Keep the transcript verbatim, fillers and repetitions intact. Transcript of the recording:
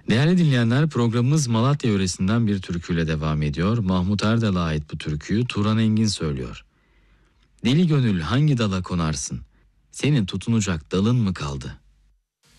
Değerli dinleyenler, programımız Malatya yöresinden bir türküyle devam ediyor. Mahmut Erdal'a ait bu türküyü Turan Engin söylüyor. Deli gönül hangi dala konarsın? Senin tutunacak dalın mı kaldı?